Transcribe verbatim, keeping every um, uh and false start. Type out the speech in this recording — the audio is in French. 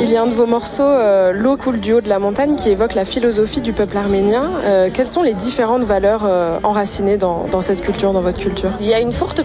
Il y a un de vos morceaux, euh, L'eau coule du haut de la montagne, qui évoque la philosophie du peuple arménien. Euh, quelles sont les différentes valeurs euh, enracinées dans, dans cette culture, dans votre culture ? Il y a une forte